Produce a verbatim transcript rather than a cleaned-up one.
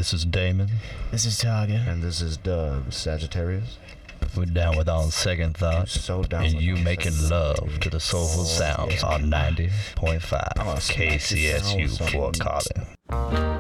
This is Damon. This is Targa. And this is Doug, Sagittarius. We're down with On Second Thought. So down and with you On making Second love Thought. to the soulful Oh, sounds yeah. on ninety point five I'm gonna smack K C S U this sound Fort something. Collin.